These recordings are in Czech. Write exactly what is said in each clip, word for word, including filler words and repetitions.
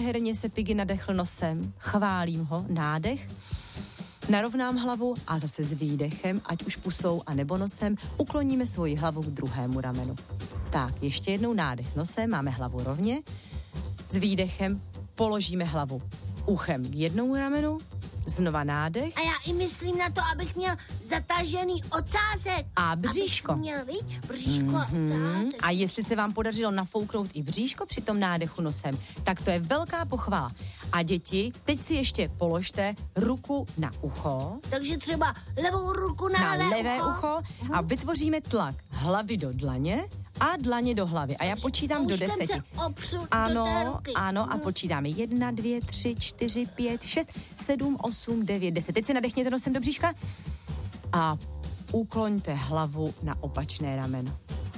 Nádherně se Piggy nadechl nosem, chválím ho, nádech, narovnám hlavu a zase s výdechem, ať už pusou a nebo nosem, ukloníme svoji hlavu k druhému ramenu. Tak, ještě jednou nádech nosem, máme hlavu rovně, s výdechem položíme hlavu uchem k jednomu ramenu, znova nádech. A já i myslím na to, abych měl zatažený ocásek. A bříško. Abych měl, viď? Bříško mm-hmm. a ocásek. A jestli se vám podařilo nafouknout i bříško při tom nádechu nosem, tak to je velká pochvala. A děti, teď si ještě položte ruku na ucho. Takže třeba levou ruku na, na levé, levé ucho, ucho a vytvoříme tlak hlavy do dlaně a dlaně do hlavy. A já počítám do deseti. Ano, do té ruky. ano, a počítáme. Jedna, dvě, tři, čtyři, pět, šest, sedm, osm, devět, deset. Teď si nadechněte nosem do bříška a ukloňte hlavu na opačné rameno.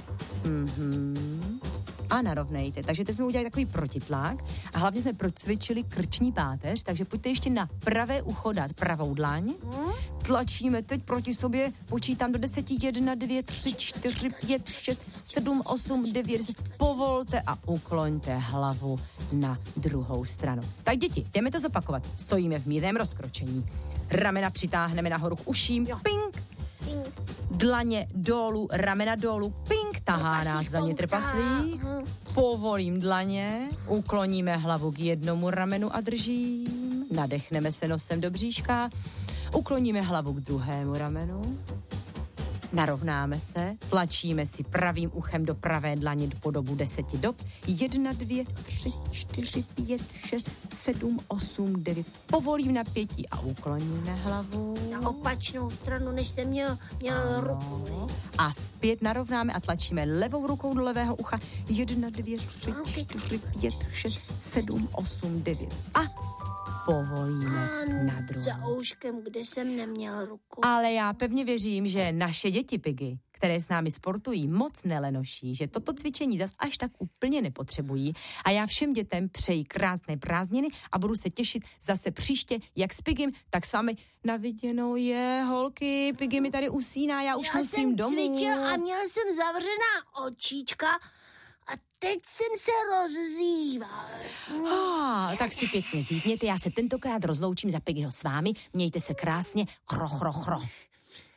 Mhm. A narovnejte. Takže teď jsme udělali takový protitlak a hlavně jsme procvičili krční páteř, takže pojďte ještě na pravé ucho dát pravou dlaň. Tlačíme teď proti sobě, počítám do deseti, jedna, dvě, tři, čtyři, pět, šest, sedm, osm, devět, deset. Povolte a ukloňte hlavu na druhou stranu. Tak děti, jdeme to zopakovat. Stojíme v mírném rozkročení. Ramena přitáhneme nahoru k uším. Ping! Dlaně dolů, ramena dolů, ping, tahá nás za ně trpaslík. Povolím dlaně, ukloním hlavu k jednomu ramenu a držím. Nadechneme se nosem do bříška, ukloníme hlavu k druhému ramenu. Narovnáme se, tlačíme si pravým uchem do pravé dlaně po dobu deseti dob. Jedna, dvě, tři, čtyři, pět, šest, sedm, osm, devět. Povolím napětí a ukloníme hlavu. Na opačnou stranu, než jste měl, měl ruku. Ne? A zpět narovnáme a tlačíme levou rukou do levého ucha. Jedna, dvě, tři, čtyři, pět, šest, sedm, osm, devět. A povolíme Ano, na druhou. Za ouškem, kde jsem neměl ruku. Ale já pevně věřím, že naše děti Piggy, které s námi sportují, moc nelenoší, že toto cvičení zas až tak úplně nepotřebují. A já všem dětem přeji krásné prázdniny a budu se těšit zase příště, jak s Piggym, tak s vámi. Na viděnou je, holky, Piggy mi tady usíná, já už já musím domů. Já jsem cvičil a měl jsem zavřená očička a teď jsem se rozzýval. Ah, tak si pěkně zívněte, já se tentokrát rozloučím za Piggyho s vámi, mějte se krásně, chro, chro, chro.